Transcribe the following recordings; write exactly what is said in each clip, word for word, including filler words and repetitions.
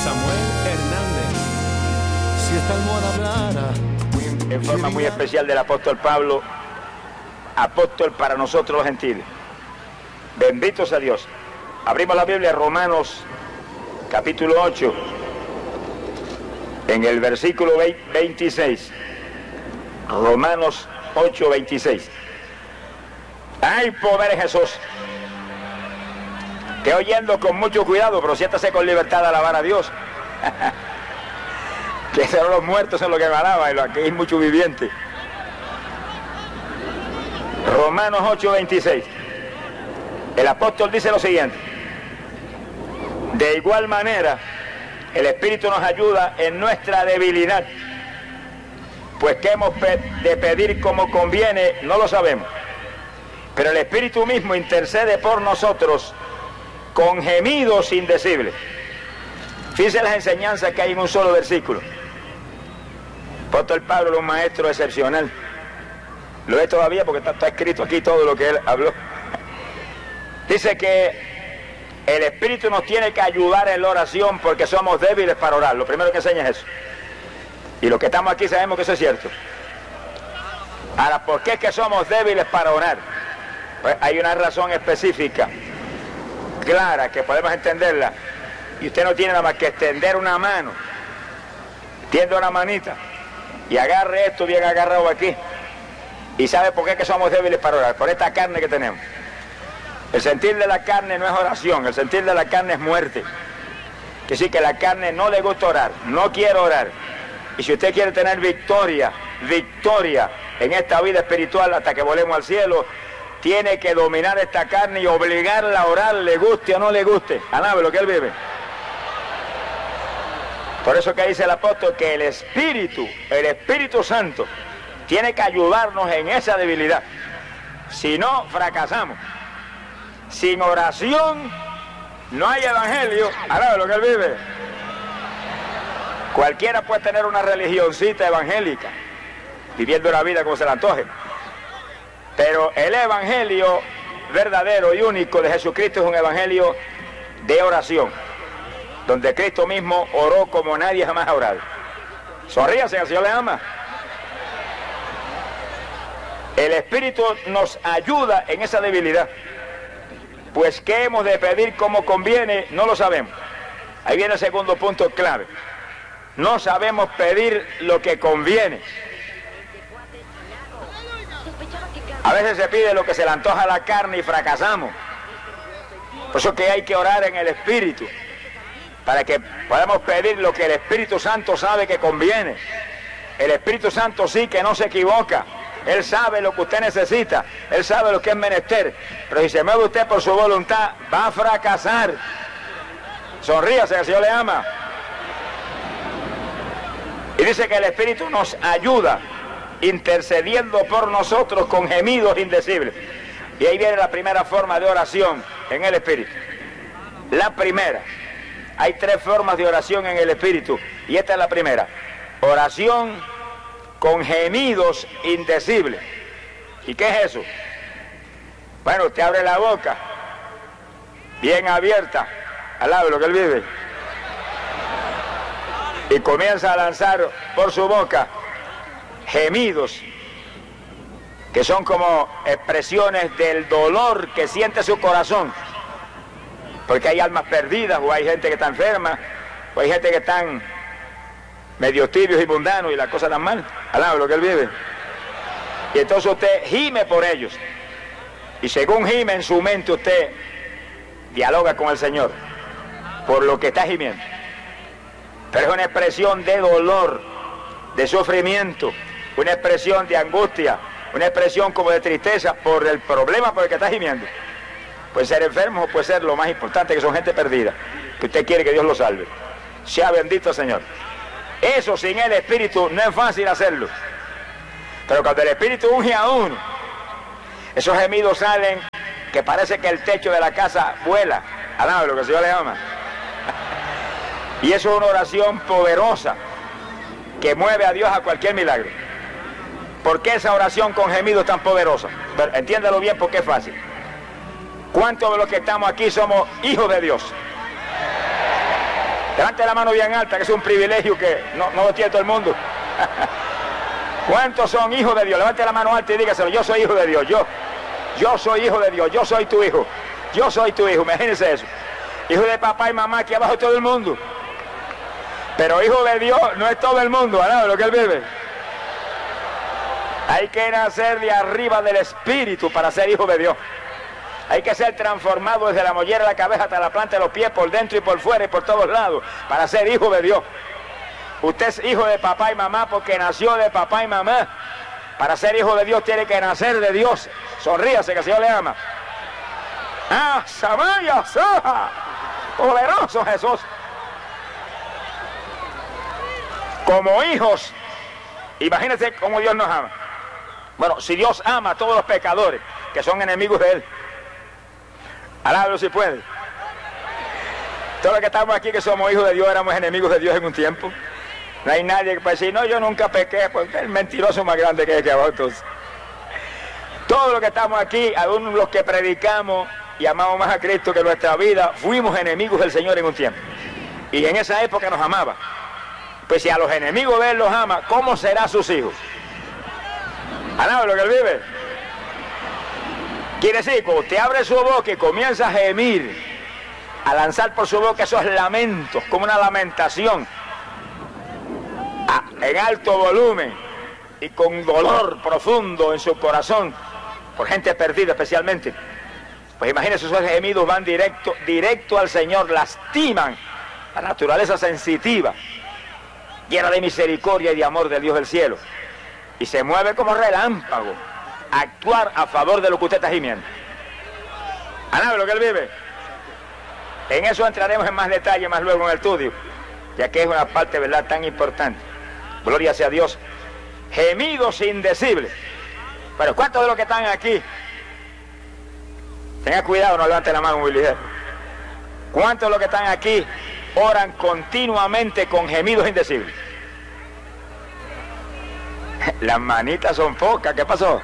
Samuel Hernández. Si esta almohada hablara. En forma muy especial del apóstol Pablo, apóstol para nosotros los gentiles. Benditos a Dios. Abrimos la Biblia, Romanos capítulo ocho, en el versículo veintiséis. Romanos ocho, veintiséis. Hay poder en Jesús. Te oyendo con mucho cuidado, pero siéntase con libertad a alabar a Dios. Que son los muertos en lo que alaban, y aquí hay mucho viviente. Romanos ocho, veintiséis. El apóstol dice lo siguiente: de igual manera, el Espíritu nos ayuda en nuestra debilidad, pues que hemos de pedir como conviene, no lo sabemos. Pero el Espíritu mismo intercede por nosotros con gemidos indecibles. Fíjense las enseñanzas que hay en un solo versículo. El apóstol Pablo era un maestro excepcional. Lo es todavía porque está, está escrito aquí todo lo que él habló. Dice que el Espíritu nos tiene que ayudar en la oración porque somos débiles para orar. Lo primero que enseña es eso. Y los que estamos aquí sabemos que eso es cierto. Ahora, ¿por qué es que somos débiles para orar? Pues hay una razón específica, clara, que podemos entenderla. Y usted no tiene nada más que extender una mano. Tiende una manita y agarre esto bien agarrado aquí. ¿Y sabe por qué es que somos débiles para orar? Por esta carne que tenemos. El sentir de la carne no es oración, el sentir de la carne es muerte. Que sí, que la carne no le gusta orar, no quiere orar. Y si usted quiere tener victoria, victoria en esta vida espiritual hasta que volvemos al cielo, tiene que dominar esta carne y obligarla a orar, le guste o no le guste. Alabe lo que él vive. Por eso que dice el apóstol que el Espíritu, el Espíritu Santo, tiene que ayudarnos en esa debilidad. Si no, fracasamos. Sin oración no hay evangelio. Alabe lo que él vive. Cualquiera puede tener una religioncita evangélica, viviendo la vida como se le antoje. Pero el evangelio verdadero y único de Jesucristo es un evangelio de oración, donde Cristo mismo oró como nadie jamás ha orado. Sonríase, el Señor le ama. El Espíritu nos ayuda en esa debilidad. Pues qué hemos de pedir como conviene, no lo sabemos. Ahí viene el segundo punto clave. No sabemos pedir lo que conviene. A veces se pide lo que se le antoja a la carne y fracasamos. Por eso que hay que orar en el Espíritu, para que podamos pedir lo que el Espíritu Santo sabe que conviene. El Espíritu Santo sí que no se equivoca. Él sabe lo que usted necesita, Él sabe lo que es menester, pero si se mueve usted por su voluntad, va a fracasar. Sonríase, el Señor le ama. Y dice que el Espíritu nos ayuda, intercediendo por nosotros con gemidos indecibles. Y ahí viene la primera forma de oración en el Espíritu. La primera, hay tres formas de oración en el Espíritu, y esta es la primera. Oración con gemidos indecibles. ¿Y qué es eso? Bueno, usted abre la boca, bien abierta, al lado de lo que él vive, y comienza a lanzar por su boca gemidos, que son como expresiones del dolor que siente su corazón, porque hay almas perdidas, o hay gente que está enferma, o hay gente que están medio tibios y mundanos y las cosas tan mal, al lado de lo que él vive. Y entonces usted gime por ellos, y según gime en su mente, usted dialoga con el Señor por lo que está gimiendo. Pero es una expresión de dolor, de sufrimiento, una expresión de angustia, una expresión como de tristeza por el problema por el que está gimiendo. Puede ser enfermo o puede ser lo más importante, que son gente perdida, que usted quiere que Dios lo salve. Sea bendito el Señor. Eso sin el Espíritu no es fácil hacerlo. Pero cuando el Espíritu unge a uno, esos gemidos salen que parece que el techo de la casa vuela. Alaba lo que el Señor le ama. Y eso es una oración poderosa que mueve a Dios a cualquier milagro. ¿Por qué esa oración con gemidos es tan poderosa? Pero entiéndalo bien porque es fácil. ¿Cuántos de los que estamos aquí somos hijos de Dios? Levante la mano bien alta, que es un privilegio que no, no lo tiene todo el mundo. ¿Cuántos son hijos de Dios? Levante la mano alta y dígaselo, yo soy hijo de Dios, yo, yo soy hijo de Dios, yo soy tu hijo, yo soy tu hijo, imagínense eso. Hijo de papá y mamá, aquí abajo todo el mundo. Pero hijo de Dios no es todo el mundo, ¿verdad? Lo que él vive. Hay que nacer de arriba del Espíritu para ser hijo de Dios. Hay que ser transformado desde la mollera de la cabeza hasta la planta de los pies, por dentro y por fuera y por todos lados, para ser hijo de Dios. Usted es hijo de papá y mamá porque nació de papá y mamá. Para ser hijo de Dios tiene que nacer de Dios. Sonríase, que el Señor le ama. ¡Ah, Samaya, Saja! ¡Poderoso Jesús! Como hijos, imagínense cómo Dios nos ama. Bueno, si Dios ama a todos los pecadores que son enemigos de Él, alábelo si puede. Todos los que estamos aquí que somos hijos de Dios éramos enemigos de Dios en un tiempo. No hay nadie que pueda decir, no, yo nunca pequé, porque el mentiroso más grande que hay que abajo. Entonces, todos los que estamos aquí, aún los que predicamos y amamos más a Cristo que nuestra vida, fuimos enemigos del Señor en un tiempo. Y en esa época nos amaba. Pues si a los enemigos de Él los ama, ¿cómo será sus hijos? ¿Alábelo que Él vive? Quiere decir, cuando usted abre su boca y comienza a gemir, a lanzar por su boca esos lamentos, como una lamentación, a, en alto volumen y con dolor profundo en su corazón, por gente perdida especialmente, pues imagínense, esos gemidos van directo, directo al Señor, lastiman la naturaleza sensitiva, llena de misericordia y de amor del Dios del cielo, y se mueve como relámpago a actuar a favor de lo que usted está gimiendo. ¿Alábelo que Él vive? En eso entraremos en más detalle más luego en el estudio, ya que es una parte, ¿verdad?, tan importante. Gloria sea a Dios. Gemidos indecibles. Pero ¿cuántos de los que están aquí? Tenga cuidado, no levante la mano muy ligero. ¿Cuántos de los que están aquí oran continuamente con gemidos indecibles? Las manitas son pocas, ¿qué pasó?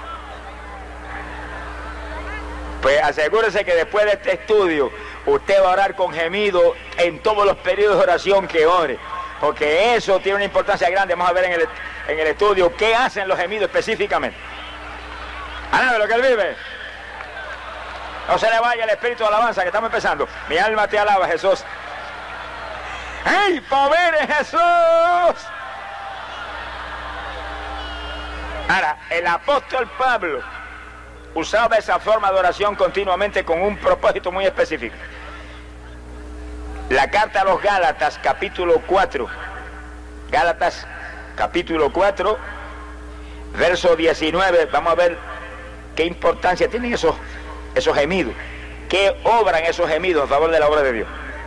Pues asegúrese que después de este estudio usted va a orar con gemido en todos los periodos de oración que ore, porque eso tiene una importancia grande. Vamos a ver en el, en el estudio qué hacen los gemidos específicamente. ¿Alabe lo que Él vive? No se le vaya el espíritu de alabanza, que estamos empezando. Mi alma te alaba, Jesús. ¡Ey, poder de Jesús! Ahora, el apóstol Pablo usaba esa forma de oración continuamente con un propósito muy específico. La carta a los Gálatas, capítulo cuatro, Gálatas, capítulo cuatro, verso diecinueve, vamos a ver qué importancia tienen esos, esos gemidos, qué obran esos gemidos a favor de la obra de Dios.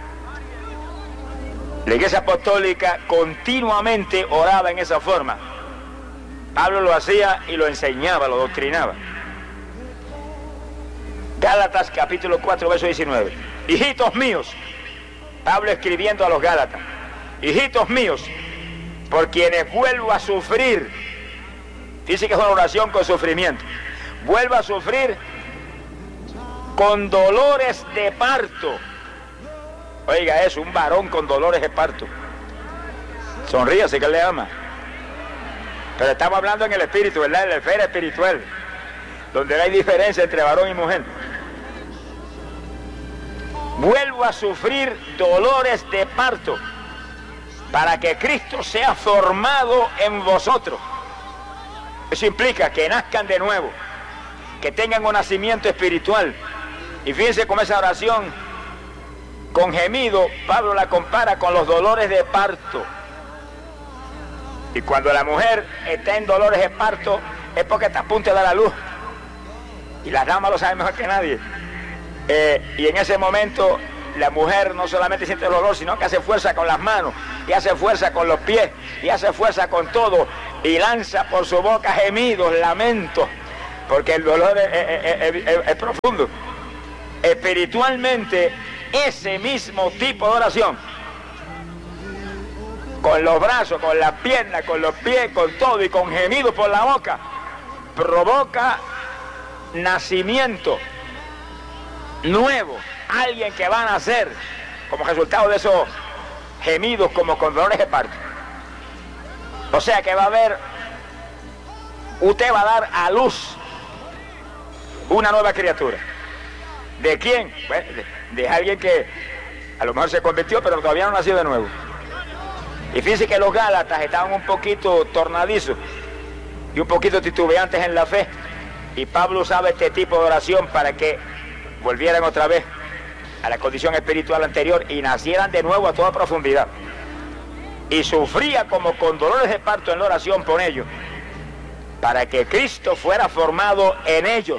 La Iglesia Apostólica continuamente oraba en esa forma. Pablo lo hacía y lo enseñaba, lo doctrinaba. Gálatas capítulo cuatro, verso diecinueve. Hijitos míos, Pablo escribiendo a los Gálatas, hijitos míos, por quienes vuelvo a sufrir. Dice que es una oración con sufrimiento. Vuelvo a sufrir con dolores de parto. Oiga eso, un varón con dolores de parto. Sonríase que Él le ama. Pero estamos hablando en el espíritu, ¿verdad? En la esfera espiritual, donde no hay diferencia entre varón y mujer. Vuelvo a sufrir dolores de parto para que Cristo sea formado en vosotros. Eso implica que nazcan de nuevo, que tengan un nacimiento espiritual. Y fíjense cómo esa oración con gemido, Pablo la compara con los dolores de parto. Y cuando la mujer está en dolores de parto es porque está a punto de dar a luz. Y las damas lo saben mejor que nadie. Eh, y en ese momento la mujer no solamente siente el dolor, sino que hace fuerza con las manos, y hace fuerza con los pies, y hace fuerza con todo, y lanza por su boca gemidos, lamentos, porque el dolor es, es, es, es, es profundo. Espiritualmente, ese mismo tipo de oración, con los brazos, con las piernas, con los pies, con todo, y con gemidos por la boca, provoca nacimiento nuevo, alguien que va a nacer como resultado de esos gemidos como con dolores de parto. O sea que va a haber, usted va a dar a luz una nueva criatura. ¿De quién? Bueno, de, de alguien que a lo mejor se convirtió, pero todavía no nació de nuevo. Y fíjense que los Gálatas estaban un poquito tornadizos y un poquito titubeantes en la fe. Y Pablo usaba este tipo de oración para que volvieran otra vez a la condición espiritual anterior y nacieran de nuevo a toda profundidad. Y sufría como con dolores de parto en la oración por ellos, para que Cristo fuera formado en ellos.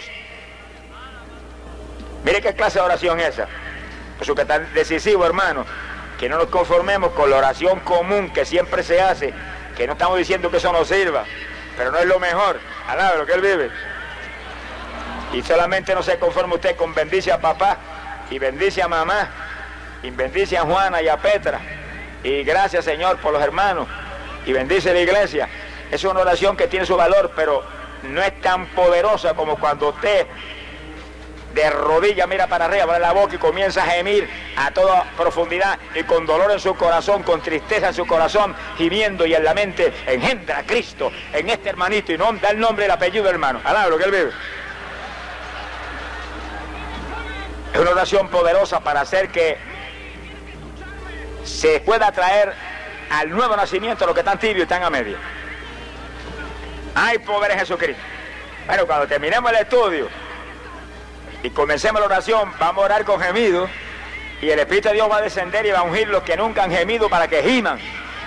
Mire qué clase de oración es esa. Eso que es tan decisivo, hermano, que no nos conformemos con la oración común que siempre se hace, que no estamos diciendo que eso nos sirva, pero no es lo mejor. Alabe lo que Él vive. Y solamente no se conforme usted con bendice a papá, y bendice a mamá, y bendice a Juana y a Petra, y gracias, Señor, por los hermanos, y bendice la iglesia. Es una oración que tiene su valor, pero no es tan poderosa como cuando usted de rodillas mira para arriba, abre la boca y comienza a gemir a toda profundidad y con dolor en su corazón, con tristeza en su corazón, gimiendo y en la mente engendra a Cristo en este hermanito y no da el nombre y el apellido del hermano. Alaba lo que Él vive. Es una oración poderosa para hacer que se pueda traer al nuevo nacimiento a los que están tibios y están a media. Hay poder en Jesucristo. Bueno, cuando terminemos el estudio y comencemos la oración, vamos a orar con gemidos y el Espíritu de Dios va a descender y va a ungir los que nunca han gemido para que giman.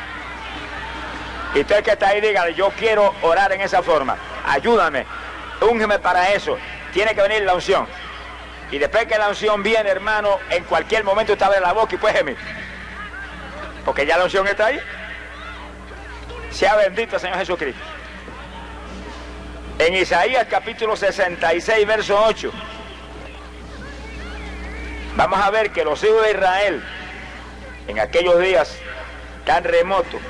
Y usted que está ahí, dígale, yo quiero orar en esa forma, ayúdame, úngeme para eso. Tiene que venir la unción. Y después que la unción viene, hermano, en cualquier momento usted abre la boca y puede gemir, porque ya la unción está ahí. Sea bendito el Señor Jesucristo. En Isaías capítulo sesenta y seis, verso ocho, vamos a ver que los hijos de Israel, en aquellos días tan remotos,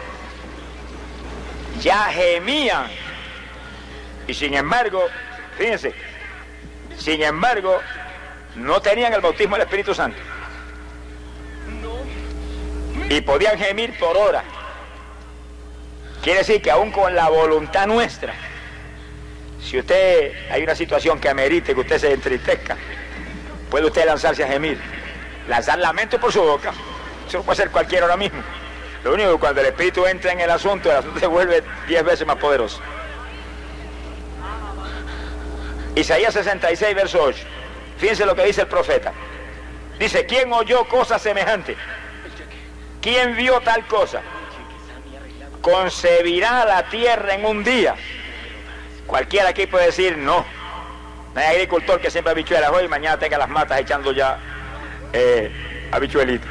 ya gemían. Y sin embargo, fíjense, sin embargo, no tenían el bautismo del Espíritu Santo. Y podían gemir por horas. Quiere decir que aún con la voluntad nuestra, si usted, hay una situación que amerite que usted se entristezca, puede usted lanzarse a gemir, lanzar lamento por su boca. Eso lo puede hacer cualquiera ahora mismo. Lo único que cuando el Espíritu entra en el asunto, el asunto se vuelve diez veces más poderoso. Isaías sesenta y seis, verso ocho. Fíjense lo que dice el profeta. Dice, ¿quién oyó cosa semejante? ¿Quién vio tal cosa? ¿Concebirá la tierra en un día? Cualquiera aquí puede decir no. No hay agricultor que siempre habichuelas hoy y mañana tenga las matas echando ya eh, habichuelitas.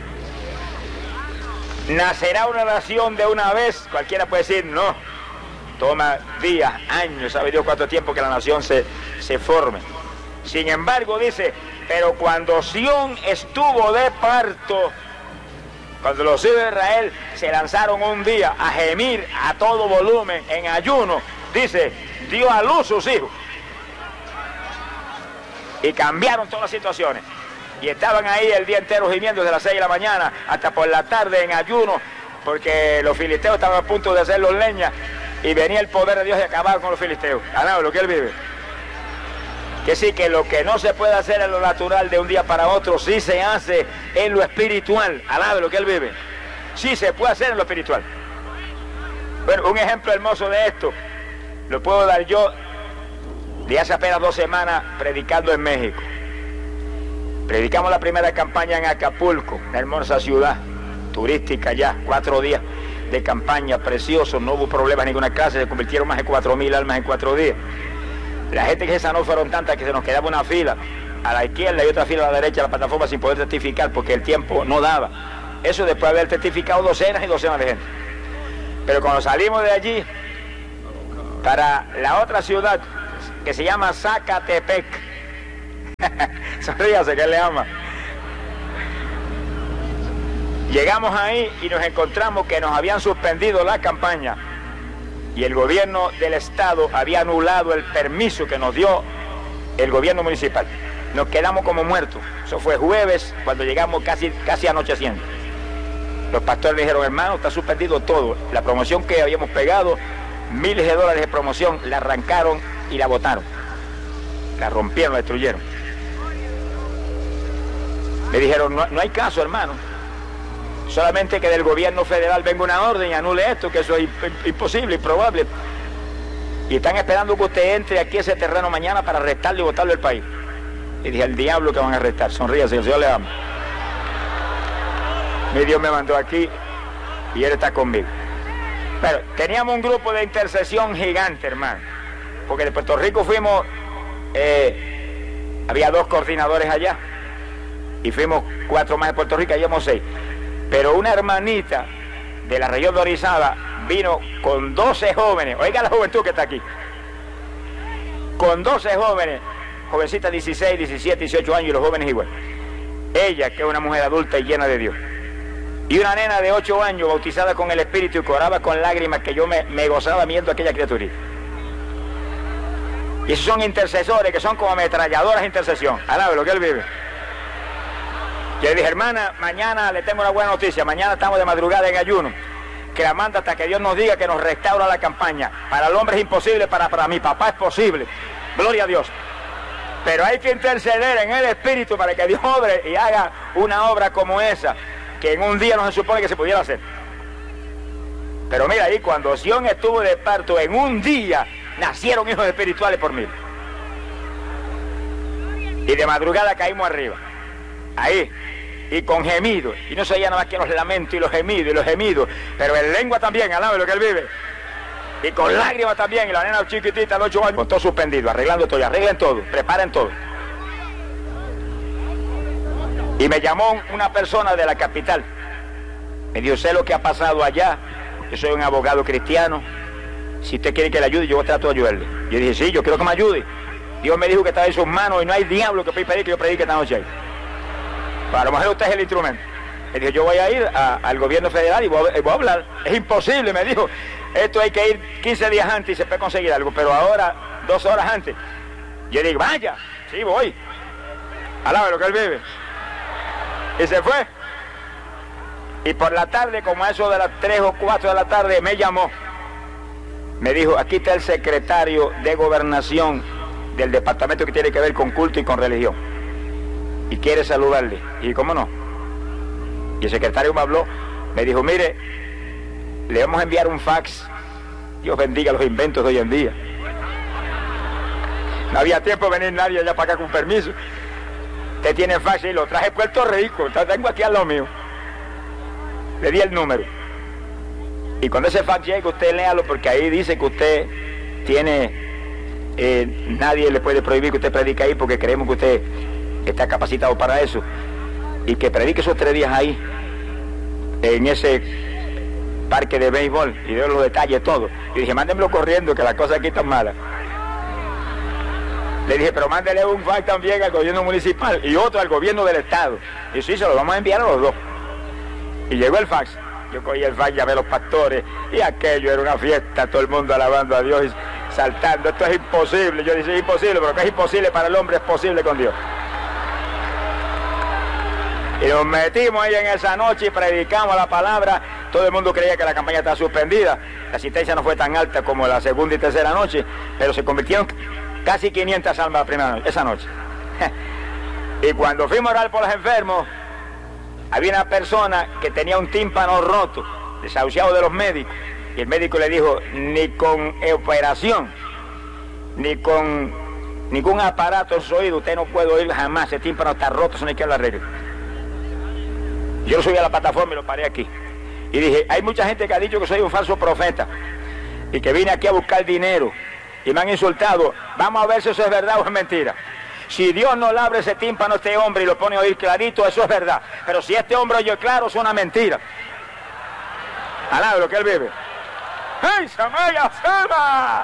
¿Nacerá una nación de una vez? Cualquiera puede decir no. Toma días, años, sabe Dios cuánto tiempo que la nación se, se forme. Sin embargo, dice, pero cuando Sión estuvo de parto, cuando los hijos de Israel se lanzaron un día a gemir a todo volumen, en ayuno, dice, dio a luz sus hijos. Y cambiaron todas las situaciones. Y estaban ahí el día entero gimiendo desde las seis de la mañana hasta por la tarde en ayuno, porque los filisteos estaban a punto de hacerlos leña, y venía el poder de Dios y acabar con los filisteos. Alaba lo que Él vive. Que sí, que lo que no se puede hacer en lo natural de un día para otro, sí se hace en lo espiritual. Alabe lo que Él vive. Sí se puede hacer en lo espiritual. Bueno, un ejemplo hermoso de esto lo puedo dar yo de hace apenas dos semanas predicando en México. Predicamos la primera campaña en Acapulco, una hermosa ciudad turística ya, cuatro días de campaña, precioso, no hubo problemas de ninguna clase, se convirtieron más de cuatro mil almas en cuatro días. La gente que se sanó fueron tantas que se nos quedaba una fila a la izquierda y otra fila a la derecha de la plataforma sin poder testificar porque el tiempo no daba. Eso después de haber testificado docenas y docenas de gente. Pero cuando salimos de allí para la otra ciudad que se llama Zacatepec, sonríase que él le ama, llegamos ahí y nos encontramos que nos habían suspendido la campaña y el gobierno del estado había anulado el permiso que nos dio el gobierno municipal. Nos quedamos como muertos. Eso fue jueves, cuando llegamos casi, casi anocheciendo. Los pastores dijeron, hermano, está suspendido todo. La promoción que habíamos pegado, miles de dólares de promoción, la arrancaron y la botaron. La rompieron, la destruyeron. Le dijeron, no, no hay caso, hermano. Solamente que del gobierno federal venga una orden y anule esto, que eso es imposible, improbable. Y están esperando que usted entre aquí a ese terreno mañana para arrestarlo y botarlo del país. Y dije, al diablo que van a arrestar. Sonríase, el Señor le ama. Mi Dios me mandó aquí y Él está conmigo. Pero teníamos un grupo de intercesión gigante, hermano. Porque de Puerto Rico fuimos, eh, había dos coordinadores allá. Y fuimos cuatro más de Puerto Rico, íbamos seis. Pero una hermanita de la región de Orizaba vino con doce jóvenes. Oiga la juventud que está aquí. Con doce jóvenes, jovencitas dieciséis, diecisiete, dieciocho años y los jóvenes igual. Ella, que es una mujer adulta y llena de Dios. Y una nena de ocho años bautizada con el Espíritu y que oraba con lágrimas, que yo me, me gozaba viendo a aquella criaturita. Y esos son intercesores que son como ametralladoras de intercesión. Alabe lo que Él vive. Yo le dije, hermana, mañana le tengo una buena noticia. Mañana estamos de madrugada en ayuno, clamando hasta que Dios nos diga que nos restaura la campaña. Para el hombre es imposible, para, para mi papá es posible. Gloria a Dios. Pero hay que interceder en el Espíritu para que Dios obre y haga una obra como esa, que en un día no se supone que se pudiera hacer. Pero mira ahí, cuando Sion estuvo de parto, en un día nacieron hijos espirituales por mí. Y de madrugada caímos arriba. Ahí. Y con gemidos. Y no se oía nada más que los lamentos y los gemidos y los gemidos. Pero en lengua también, alabe lo que Él vive. Y con lágrimas también. Y la nena chiquitita de ocho años, con todo suspendido, arreglando todo. Arreglen todo, preparen todo. Y me llamó una persona de la capital. Me dijo, sé lo que ha pasado allá. Yo soy un abogado cristiano. Si usted quiere que le ayude, yo trato de ayudarle. Yo dije, sí, yo quiero que me ayude. Dios me dijo que estaba en sus manos y no hay diablo que pueda impedir que yo predique esta noche ahí. Para lo mejor usted es el instrumento. Me dijo, yo voy a ir a, al gobierno federal y voy a, voy a hablar. Es imposible, me dijo. Esto hay que ir quince días antes y se puede conseguir algo, pero ahora, dos horas antes. Yo digo, vaya, sí voy. Alabe lo que Él vive. Y se fue. Y por la tarde, como a eso de las tres o cuatro de la tarde, me llamó. Me dijo, aquí está el secretario de Gobernación del departamento que tiene que ver con culto y con religión. Y quiere saludarle. Y cómo no. Y el secretario me habló, me dijo, mire, le vamos a enviar un fax. Dios bendiga los inventos de hoy en día. No había tiempo de venir nadie allá para acá con permiso. Usted tiene fax y lo traje de Puerto Rico. Tengo aquí al lado mío. Le di el número. Y cuando ese fax llegue, usted léalo, porque ahí dice que usted tiene, eh, nadie le puede prohibir que usted predique ahí, porque creemos que usted está capacitado para eso. Y que predique esos tres días ahí, en ese parque de béisbol, y de los detalles todo. Y dije, mándenmelo corriendo, que la cosa aquí está mala. Le dije, pero mándele un fax también al gobierno municipal y otro al gobierno del estado. Y sí, se lo vamos a enviar a los dos. Y llegó el fax. Yo cogí el fax, llamé a los pastores, y aquello era una fiesta, todo el mundo alabando a Dios y saltando. Esto es imposible. Yo dije, es imposible, pero que es imposible para el hombre es posible con Dios. Y nos metimos ahí en esa noche y predicamos la palabra. Todo el mundo creía que la campaña estaba suspendida. La asistencia no fue tan alta como la segunda y tercera noche, pero se convirtieron casi quinientas almas la primera noche, esa noche. Y cuando fuimos a orar por los enfermos, había una persona que tenía un tímpano roto, desahuciado de los médicos. Y el médico le dijo, ni con operación, ni con ningún aparato en su oído, usted no puede oír jamás. Ese tímpano está roto, eso no hay que lo arregle. Yo subí a la plataforma y lo paré aquí. Y dije, hay mucha gente que ha dicho que soy un falso profeta y que vine aquí a buscar dinero y me han insultado. Vamos a ver si eso es verdad o es mentira. Si Dios no le abre ese tímpano a este hombre y lo pone a oír clarito, eso es verdad. Pero si este hombre oye claro, es una mentira. Alabe lo que Él vive. ¡Hey, Samaya, Sama!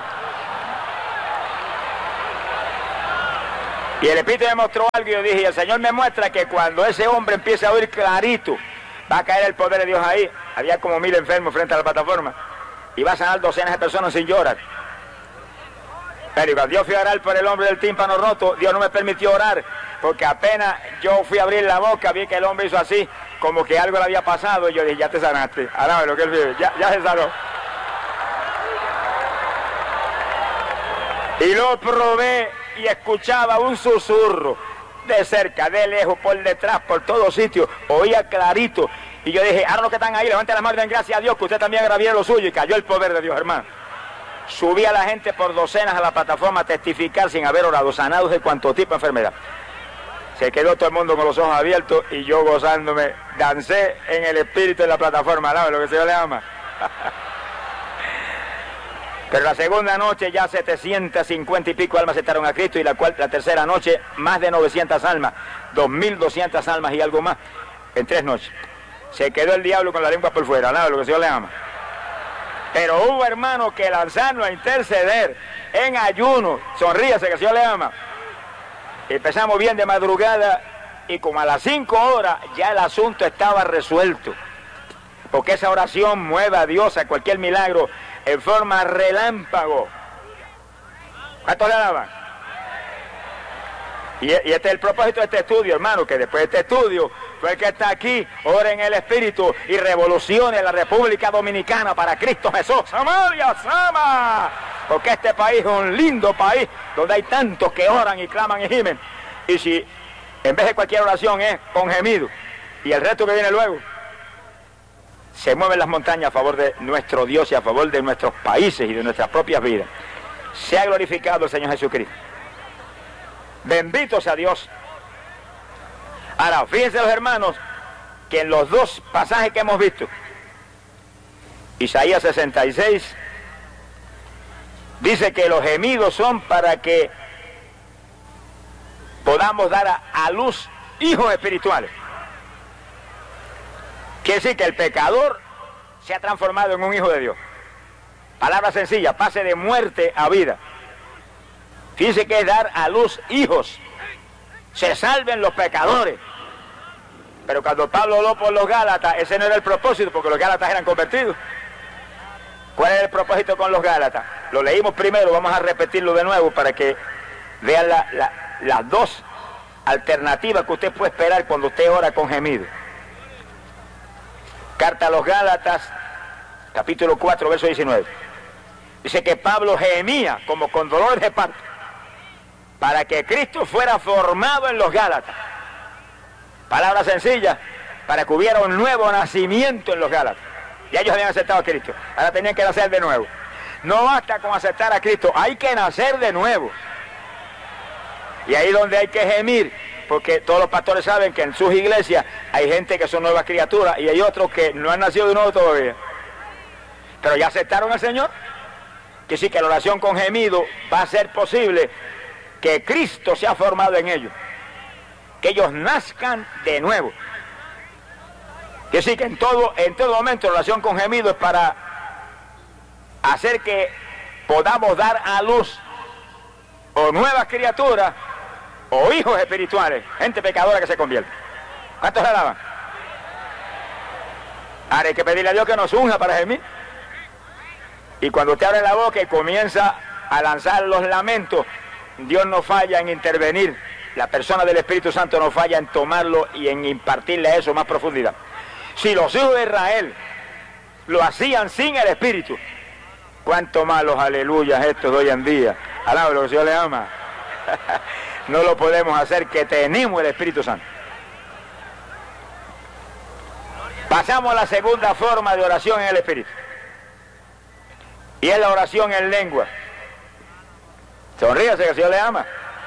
Y el Espíritu me mostró algo y yo dije, y el Señor me muestra que cuando ese hombre empiece a oír clarito, va a caer el poder de Dios ahí. Había como mil enfermos frente a la plataforma. Y va a sanar docenas de personas sin llorar. Pero cuando Dios fui a orar por el hombre del tímpano roto, Dios no me permitió orar, porque apenas yo fui a abrir la boca, vi que el hombre hizo así, como que algo le había pasado, y yo dije, ya te sanaste, alabe lo que él vive, ya, ya se sanó. Y lo probé y escuchaba un susurro, de cerca, de lejos, por detrás, por todos sitios, oía clarito. Y yo dije, ahora los que están ahí, levanten las manos y den gracias a Dios, que usted también era bien lo suyo, y cayó el poder de Dios, hermano. Subí a la gente por docenas a la plataforma a testificar sin haber orado, sanados de cuanto tipo de enfermedad. Se quedó todo el mundo con los ojos abiertos y yo gozándome, dancé en el espíritu de la plataforma, ¿sabe lo que el Señor le ama? Pero la segunda noche ya setecientas cincuenta y pico almas aceptaron a Cristo, y la, cual, la tercera noche más de novecientas almas, dos mil doscientas almas y algo más en tres noches. Se quedó el diablo con la lengua por fuera, ¿sabe lo que el Señor le ama? Pero hubo hermanos que lanzaron a interceder en ayuno, sonríase que el Señor le ama. Empezamos bien de madrugada y como a las cinco horas ya el asunto estaba resuelto. Porque esa oración mueve a Dios a cualquier milagro en forma relámpago. ¿Cuántos le alaban? Y, y este es el propósito de este estudio, hermano, que después de este estudio, fue el que está aquí, ora en el Espíritu y revolucione la República Dominicana para Cristo Jesús. ¡Samaria, Sama! Porque este país es un lindo país donde hay tantos que oran y claman y gimen. Y si en vez de cualquier oración es con gemido, y el resto que viene luego, se mueven las montañas a favor de nuestro Dios y a favor de nuestros países y de nuestras propias vidas. Se ha glorificado el Señor Jesucristo. Bendito sea Dios. Ahora, fíjense los hermanos, que en los dos pasajes que hemos visto, Isaías sesenta y seis, dice que los gemidos son para que podamos dar a, a luz hijos espirituales. Quiere decir que el pecador se ha transformado en un hijo de Dios. Palabra sencilla, pase de muerte a vida. Fíjense que es dar a luz hijos. Se salven los pecadores. Pero cuando Pablo habló por los Gálatas, ese no era el propósito, porque los Gálatas eran convertidos. ¿Cuál era el propósito con los Gálatas? Lo leímos primero, vamos a repetirlo de nuevo para que vean la, la, las dos alternativas que usted puede esperar cuando usted ora con gemido. Carta a los Gálatas, capítulo cuatro, verso diecinueve. Dice que Pablo gemía como con dolores de parto para que Cristo fuera formado en los Gálatas. Palabra sencilla, para que hubiera un nuevo nacimiento en los Gálatas. Ya ellos habían aceptado a Cristo, ahora tenían que nacer de nuevo. No basta con aceptar a Cristo, hay que nacer de nuevo. Y ahí donde hay que gemir, porque todos los pastores saben que en sus iglesias hay gente que son nuevas criaturas y hay otros que no han nacido de nuevo todavía. Pero ya aceptaron al Señor. Que sí, que la oración con gemido va a ser posible que Cristo sea formado en ellos. Que ellos nazcan de nuevo. Que sí, que en todo, en todo momento la oración con gemido es para hacer que podamos dar a luz o nuevas criaturas o hijos espirituales, gente pecadora que se convierte. ¿Cuántos le alaban? Ahora hay que pedirle a Dios que nos unja para gemir. Y cuando usted abre la boca y comienza a lanzar los lamentos, Dios no falla en intervenir. La persona del Espíritu Santo no falla en tomarlo y en impartirle a eso más profundidad. Si los hijos de Israel lo hacían sin el Espíritu, cuánto más los aleluyas estos de hoy en día. Alaba lo que el Señor le ama. No lo podemos hacer, que tenemos el Espíritu Santo. Pasamos a la segunda forma de oración en el Espíritu. Y es la oración en lengua. Sonríase que el Señor le ama.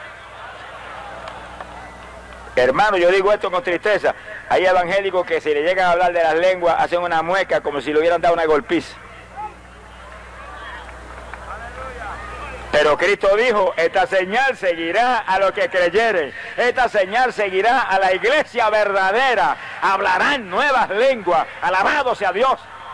Hermano, yo digo esto con tristeza. Hay evangélicos que si le llegan a hablar de las lenguas hacen una mueca como si le hubieran dado una golpiza. Pero Cristo dijo, esta señal seguirá a los que creyeren. Esta señal seguirá a la iglesia verdadera. Hablarán nuevas lenguas. Alabado sea Dios.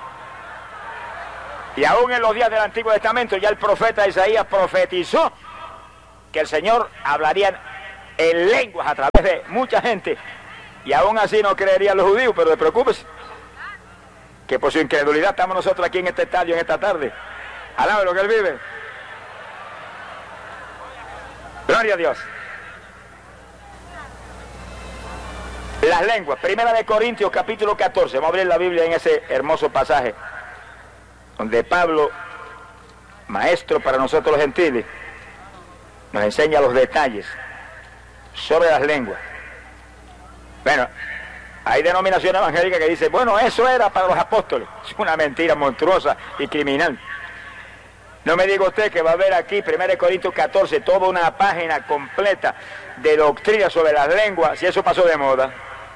Y aún en los días del Antiguo Testamento ya el profeta Isaías profetizó que el Señor hablaría en lenguas a través de mucha gente. Y aún así no creerían los judíos, pero no preocúpese, que por su incredulidad estamos nosotros aquí en este estadio en esta tarde. Alabe lo que Él vive. Gloria a Dios. Las lenguas, primera de Corintios capítulo catorce, vamos a abrir la Biblia en ese hermoso pasaje, donde Pablo, maestro para nosotros los gentiles, nos enseña los detalles sobre las lenguas. Bueno, hay denominaciones evangélicas que dicen, bueno, eso era para los apóstoles. Es una mentira monstruosa y criminal. No me diga usted que va a ver aquí, primera de Corintios catorce, toda una página completa de doctrina sobre las lenguas, si eso pasó de moda.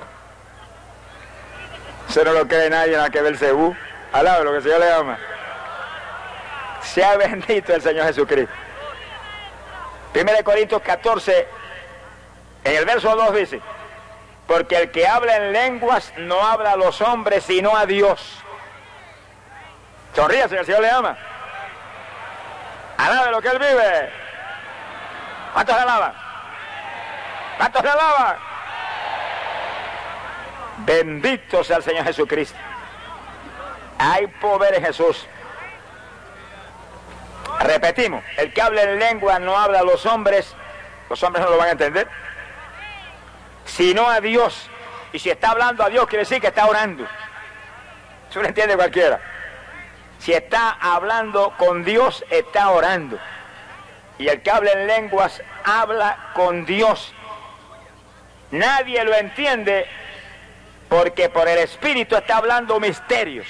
Eso no lo cree nadie en la que Belcebú. Alaba lo que el Señor le ama. Sea bendito el Señor Jesucristo. primera de Corintios catorce, en el verso dos dice, porque el que habla en lenguas no habla a los hombres sino a Dios. Sonríase, el Señor le ama. Alabe lo que Él vive. ¿Cuántos le alaban? ¿Cuántos le alaban? Bendito sea el Señor Jesucristo. Hay poder en Jesús. Repetimos, el que habla en lengua no habla a los hombres, los hombres no lo van a entender, sino a Dios. Y si está hablando a Dios, quiere decir que está orando. Eso lo entiende cualquiera. Si está hablando con Dios, está orando. Y el que habla en lenguas, habla con Dios. Nadie lo entiende porque por el Espíritu está hablando misterios.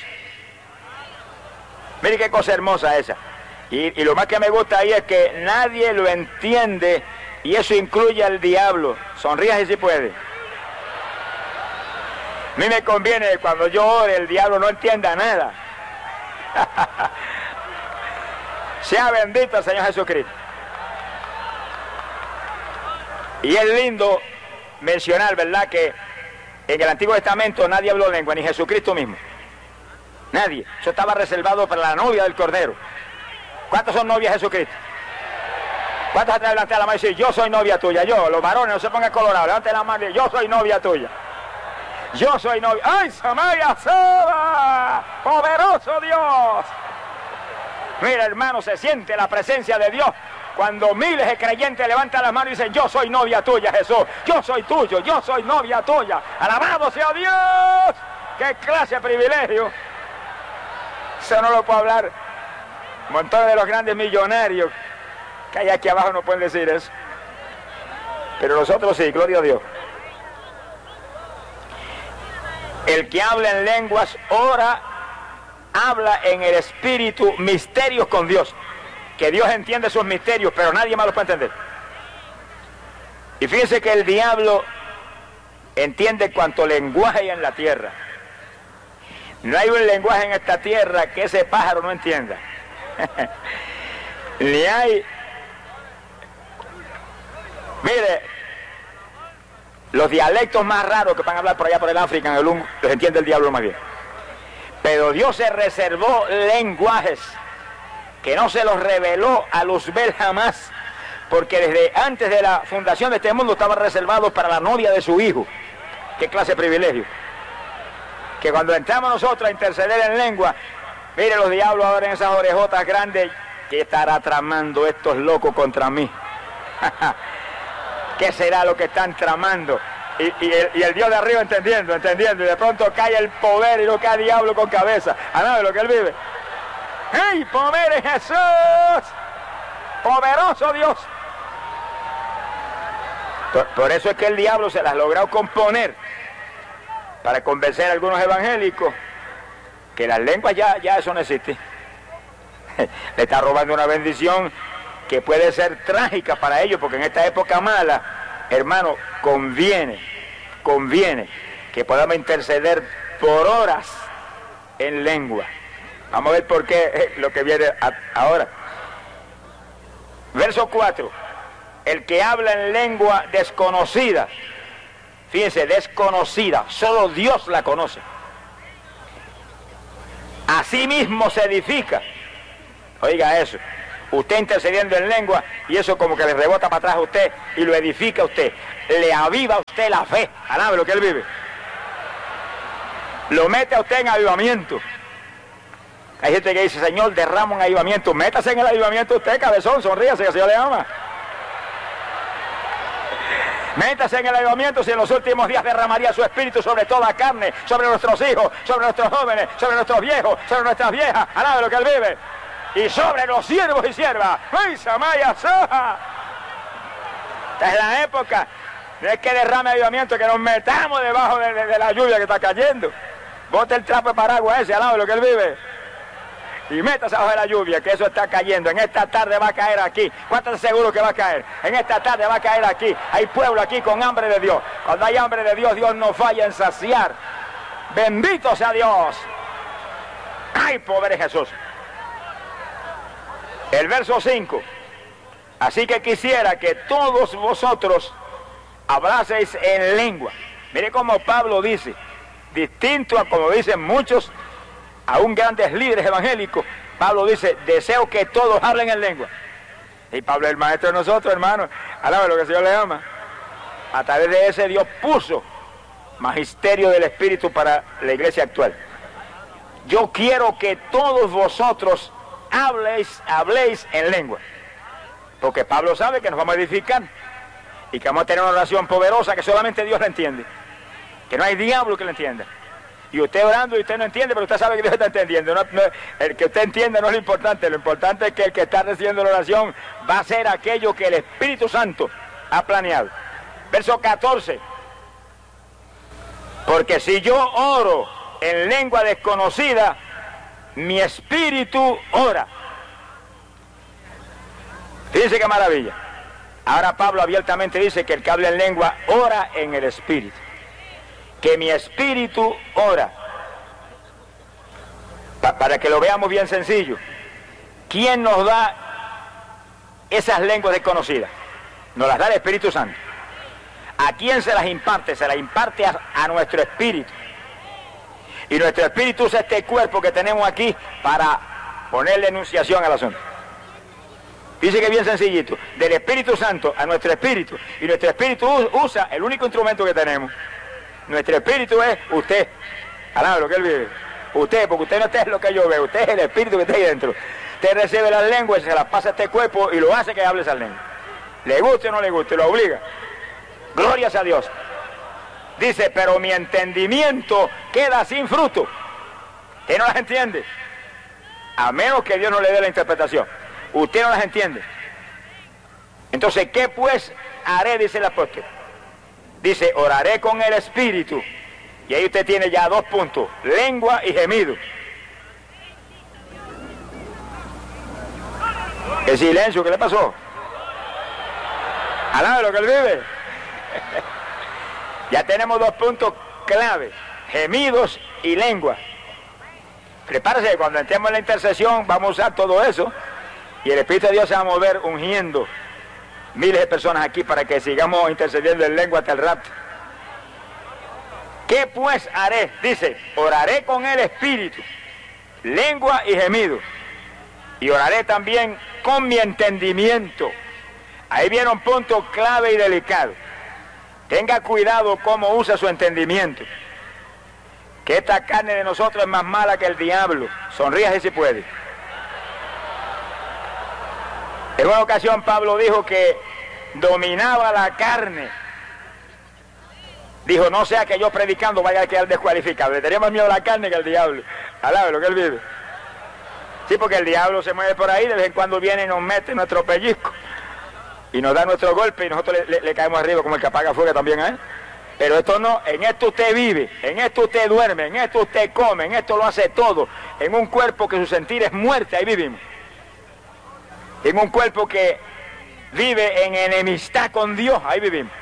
Mire qué cosa hermosa esa. Y, y lo más que me gusta ahí es que nadie lo entiende, y eso incluye al diablo. Sonríase si puede. A mí me conviene que cuando yo ore el diablo no entienda nada. Sea bendito el Señor Jesucristo. Y es lindo mencionar, ¿verdad?, que en el Antiguo Testamento nadie habló lengua, ni Jesucristo mismo. Nadie. Eso estaba reservado para la novia del Cordero. ¿Cuántos son novias de Jesucristo? ¿Cuántos atrás levantan la mano y dicen, yo soy novia tuya? Yo, los varones, no se pongan colorados, levanten la mano y dicen, yo soy novia tuya. Yo soy novia. ¡Ay, Samaya Soba! ¡Poderoso Dios! Mira, hermano, se siente la presencia de Dios cuando miles de creyentes levantan las manos y dicen, yo soy novia tuya, Jesús. Yo soy tuyo, yo soy novia tuya. ¡Alabado sea Dios! ¡Qué clase de privilegio! Eso no lo puedo hablar. Montones de los grandes millonarios que hay aquí abajo no pueden decir eso. Pero nosotros sí, gloria a Dios. El que habla en lenguas ora, habla en el Espíritu misterios con Dios. Que Dios entiende sus misterios, pero nadie más los puede entender. Y fíjense que el diablo entiende cuanto lenguaje hay en la tierra. No hay un lenguaje en esta tierra que ese pájaro no entienda. Ni hay. Mire, los dialectos más raros que van a hablar por allá por el África, en el Lungo, los entiende el diablo más bien. Pero Dios se reservó lenguajes que no se los reveló a Luzbel jamás, porque desde antes de la fundación de este mundo estaban reservados para la novia de su hijo. Qué clase de privilegio. Que cuando entramos nosotros a interceder en lengua, mire los diablos ahora en esas orejotas grandes, ¿qué estará tramando estos locos contra mí? ¿Qué será lo que están tramando? Y, y, el, y el Dios de arriba entendiendo, entendiendo, y de pronto cae el poder y no cae diablo con cabeza. ¿A nada de lo que él vive? ¡Hey, poder en Jesús! ¡Poderoso Dios! Por, por eso es que el diablo se las logró componer para convencer a algunos evangélicos que las lenguas ya, ya eso no existe. Le está robando una bendición que puede ser trágica para ellos, porque en esta época mala, hermano, conviene, conviene que podamos interceder por horas en lengua. Vamos a ver por qué eh, lo que viene a, ahora. Verso cuatro. El que habla en lengua desconocida, fíjense, desconocida, solo Dios la conoce. Así mismo se edifica. Oiga eso, usted intercediendo en lengua y eso como que le rebota para atrás a usted y lo edifica a usted. Le aviva a usted la fe, alabe lo que él vive. Lo mete a usted en avivamiento. Hay gente que dice, Señor, derrama un avivamiento. Métase en el avivamiento usted, cabezón, sonríase, que el Señor le ama. Métase en el avivamiento si en los últimos días derramaría su espíritu sobre toda carne, sobre nuestros hijos, sobre nuestros jóvenes, sobre nuestros viejos, sobre nuestras viejas, alabe lo que Él vive, y sobre los siervos y siervas. ¡Ay, Samaya, Soja! Esta es la época. No es que derrame avivamiento, que nos metamos debajo de, de, de la lluvia que está cayendo. Bote el trapo de paraguas ese, alabe lo que Él vive. Y métase abajo de la lluvia, que eso está cayendo. En esta tarde va a caer aquí. ¿Cuántos seguros que va a caer? En esta tarde va a caer aquí. Hay pueblo aquí con hambre de Dios. Cuando hay hambre de Dios, Dios no falla en saciar. Bendito sea Dios. ¡Ay, pobre Jesús! El verso cinco. Así que quisiera que todos vosotros hablaseis en lengua. Mire cómo Pablo dice, distinto a como dicen muchos, aún grandes líderes evangélicos. Pablo dice, deseo que todos hablen en lengua. Y Pablo es el maestro de nosotros, hermanos. Alabe lo que el Señor le ama. A través de ese Dios puso magisterio del Espíritu para la iglesia actual. Yo quiero que todos vosotros habléis, habléis en lengua. Porque Pablo sabe que nos vamos a edificar y que vamos a tener una oración poderosa que solamente Dios la entiende. Que no hay diablo que la entienda. Y usted orando y usted no entiende, pero usted sabe que Dios está entendiendo. No, no, el que usted entienda no es lo importante. Lo importante es que el que está recibiendo la oración va a ser aquello que el Espíritu Santo ha planeado. Verso catorce. Porque si yo oro en lengua desconocida, mi espíritu ora. Fíjense qué maravilla. Ahora Pablo abiertamente dice que el que habla en lengua ora en el espíritu. Que mi espíritu ora. Pa- para que lo veamos bien sencillo. ¿Quién nos da esas lenguas desconocidas? Nos las da el Espíritu Santo. ¿A quién se las imparte? Se las imparte a, a nuestro espíritu. Y nuestro espíritu usa este cuerpo que tenemos aquí para ponerle enunciación al asunto. Dice que es bien sencillito. Del Espíritu Santo a nuestro espíritu. Y nuestro espíritu usa el único instrumento que tenemos. Nuestro espíritu es usted. Alabe lo que Él vive. Usted, porque usted no es lo que yo veo. Usted es el espíritu que está ahí dentro. Usted recibe las lenguas y se las pasa a este cuerpo y lo hace que hable esas lenguas. Le guste o no le guste, lo obliga. Glorias a Dios. Dice, pero mi entendimiento queda sin fruto. Usted no las entiende. A menos que Dios no le dé la interpretación. Usted no las entiende. Entonces, ¿qué pues haré? Dice el apóstol. Dice, oraré con el espíritu. Y ahí usted tiene ya dos puntos. Lengua y gemido. El silencio, ¿qué le pasó? Alabe lo que Él vive. Ya tenemos dos puntos clave. Gemidos y lengua. Prepárese, cuando entremos en la intercesión vamos a usar todo eso. Y el Espíritu de Dios se va a mover ungiendo miles de personas aquí para que sigamos intercediendo en lengua hasta el rapto. ¿Qué pues haré? Dice, oraré con el Espíritu, lengua y gemido. Y oraré también con mi entendimiento. Ahí viene un punto clave y delicado. Tenga cuidado cómo usa su entendimiento. Que esta carne de nosotros es más mala que el diablo. Sonríase si puede. En una ocasión Pablo dijo que dominaba la carne. Dijo, no sea que yo predicando vaya a quedar descualificado. Le tenemos miedo a la carne que al diablo. Alabe lo que Él vive. Sí, porque el diablo se mueve por ahí, de vez en cuando viene y nos mete nuestro pellizco. Y nos da nuestro golpe y nosotros le, le, le caemos arriba como el que apaga fuego también a él. Pero esto no, en esto usted vive, en esto usted duerme, en esto usted come, en esto lo hace todo. En un cuerpo que su sentir es muerte, ahí vivimos. En un cuerpo que vive en enemistad con Dios, ahí vivimos.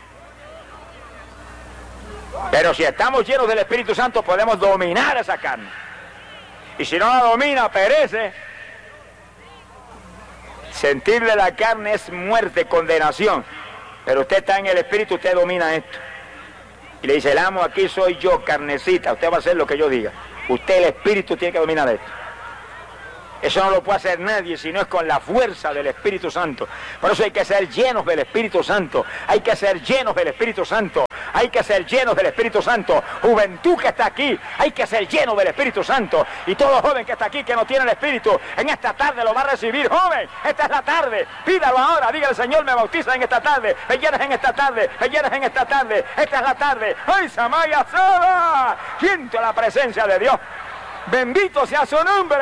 Pero si estamos llenos del Espíritu Santo podemos dominar esa carne. Y si no la domina, perece. Sentir de la carne es muerte, condenación. Pero usted está en el Espíritu, usted domina esto. Y le dice, el amo aquí soy yo, carnecita, usted va a hacer lo que yo diga. Usted, el Espíritu, tiene que dominar esto. Eso no lo puede hacer nadie si no es con la fuerza del Espíritu Santo. Por eso hay que ser llenos del Espíritu Santo. Hay que ser llenos del Espíritu Santo. hay que ser llenos del Espíritu Santo. Juventud que está aquí, hay que ser lleno del Espíritu Santo. Y todo joven que está aquí que no tiene el Espíritu, en esta tarde lo va a recibir. Joven, esta es la tarde, pídalo ahora, diga al Señor, me bautiza en esta tarde, me llenas en esta tarde, me llenas en esta tarde, esta es la tarde. ¡Ay, Samaya Soda! Siento la presencia de Dios. Bendito sea su nombre.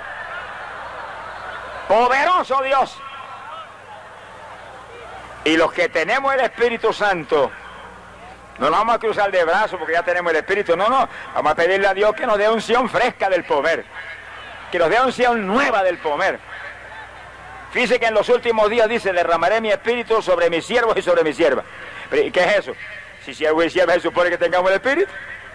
Poderoso Dios. Y los que tenemos el Espíritu Santo, no nos vamos a cruzar de brazos porque ya tenemos el Espíritu, no, no, vamos a pedirle a Dios que nos dé unción fresca del poder, que nos dé unción nueva del poder. Fíjese que en los últimos días dice, derramaré mi Espíritu sobre mis siervos y sobre mis siervas. ¿Y qué es eso? Si siervo y sierva se supone que tengamos el Espíritu.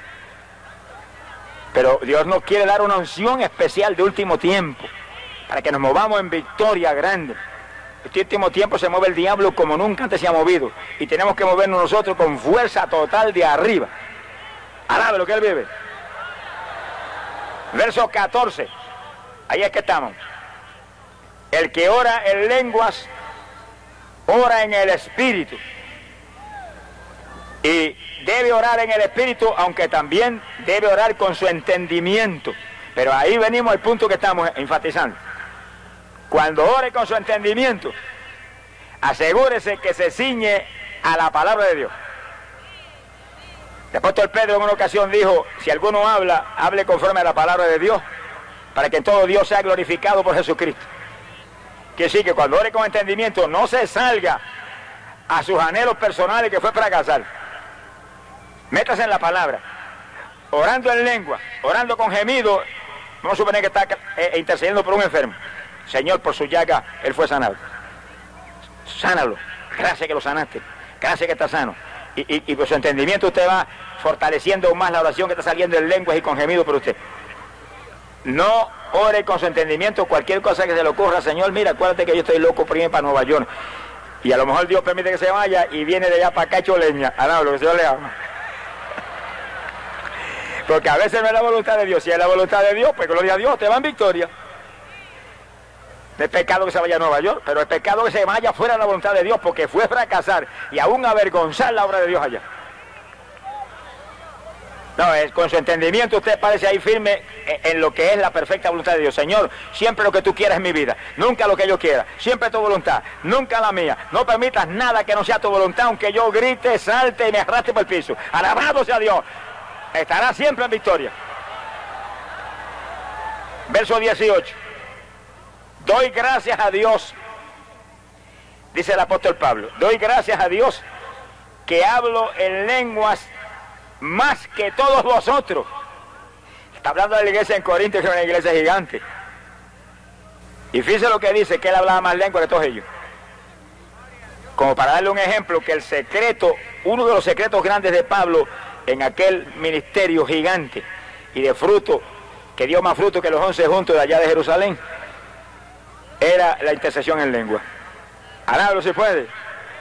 Pero Dios nos quiere dar una unción especial de último tiempo, para que nos movamos en victoria grande. Este último tiempo se mueve el diablo como nunca antes se ha movido. Y tenemos que movernos nosotros con fuerza total de arriba. Alabe lo que él vive. Verso catorce. Ahí es que estamos. El que ora en lenguas, ora en el Espíritu. Y debe orar en el Espíritu, aunque también debe orar con su entendimiento. Pero ahí venimos al punto que estamos enfatizando. Cuando ore con su entendimiento, asegúrese que se ciñe a la palabra de Dios. El apóstol Pedro en una ocasión dijo, si alguno habla, hable conforme a la palabra de Dios, para que todo Dios sea glorificado por Jesucristo. Quiere decir que cuando ore con entendimiento, no se salga a sus anhelos personales que fue fracasar. Métase en la palabra, orando en lengua, orando con gemido. Vamos a suponer que está eh, intercediendo por un enfermo. Señor, por su llaga, él fue sanado. Sánalo. Gracias que lo sanaste. Gracias que está sano. Y, y, y por su entendimiento usted va fortaleciendo aún más la oración que está saliendo en lenguas y con gemido por usted. No ore con su entendimiento cualquier cosa que se le ocurra. Señor, mira, acuérdate que yo estoy loco por irme para Nueva York. Y a lo mejor Dios permite que se vaya y viene de allá para acá hecho leña. Alaba lo que el Señor le ama. Porque a veces no es la voluntad de Dios. Si es la voluntad de Dios, pues gloria a Dios, te va en victoria. No es pecado que se vaya a Nueva York, pero es pecado que se vaya fuera de la voluntad de Dios, porque fue fracasar y aún avergonzar la obra de Dios allá. No, es con su entendimiento usted parece ahí firme en lo que es la perfecta voluntad de Dios. Señor, siempre lo que tú quieras en mi vida, nunca lo que yo quiera, siempre tu voluntad, nunca la mía. No permitas nada que no sea tu voluntad, aunque yo grite, salte y me arrastre por el piso. Alabado sea Dios, estará siempre en victoria. Verso dieciocho. Doy gracias a Dios, dice el apóstol Pablo, doy gracias a Dios que hablo en lenguas más que todos vosotros. Está hablando de la iglesia en Corinto, que es una iglesia gigante. Y fíjese lo que dice, que él hablaba más lenguas que todos ellos. Como para darle un ejemplo, que el secreto, uno de los secretos grandes de Pablo en aquel ministerio gigante y de fruto, que dio más fruto que los once juntos de allá de Jerusalén, era la intercesión en lengua. Alábalo si puede.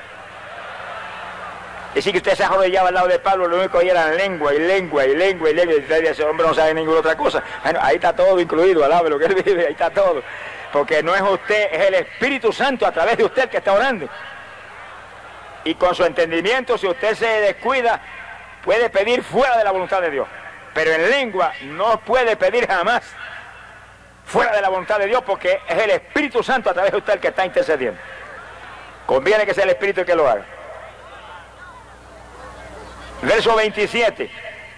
Decir que usted se arrodillaba al lado de Pablo, lo único que era lengua y lengua y lengua y lengua, y usted dice, ese hombre no sabe ninguna otra cosa. Bueno, ahí está todo incluido, alábalo lo que él vive, ahí está todo. Porque no es usted, es el Espíritu Santo a través de usted que está orando. Y con su entendimiento, si usted se descuida, puede pedir fuera de la voluntad de Dios. Pero en lengua no puede pedir jamás fuera de la voluntad de Dios, porque es el Espíritu Santo a través de usted el que está intercediendo. Conviene que sea el Espíritu el que lo haga. Verso veintisiete.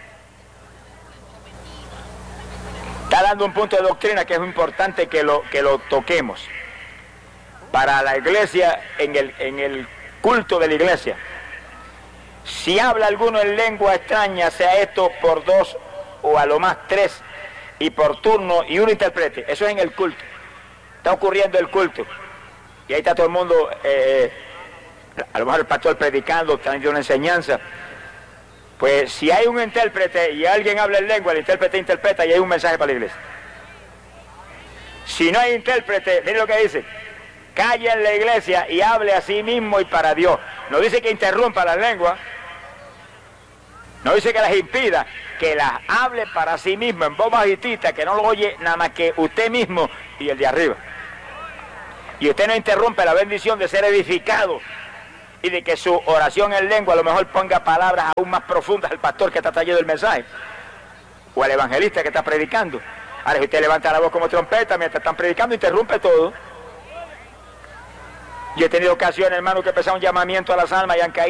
Está dando un punto de doctrina que es importante que lo, que lo toquemos. Para la iglesia, en el, en el culto de la iglesia. Si habla alguno en lengua extraña, sea esto por dos o a lo más tres, y por turno, y uno interprete. Eso es en el culto. Está ocurriendo el culto. Y ahí está todo el mundo, eh, a lo mejor el pastor predicando, trayendo una enseñanza. Pues si hay un intérprete y alguien habla en lengua, el intérprete interpreta y hay un mensaje para la iglesia. Si no hay intérprete, miren lo que dice. Calle en la iglesia y hable a sí mismo y para Dios. No dice que interrumpa las lenguas. No dice que las impida, que las hable para sí mismo en voz bajitita, que no lo oye nada más que usted mismo y el de arriba. Y usted no interrumpe la bendición de ser edificado y de que su oración en lengua a lo mejor ponga palabras aún más profundas al pastor que está trayendo el mensaje o al evangelista que está predicando. Ahora, si usted levanta la voz como trompeta mientras están predicando, interrumpe todo. Yo he tenido ocasiones, hermano, que empezaba un llamamiento a las almas y han caído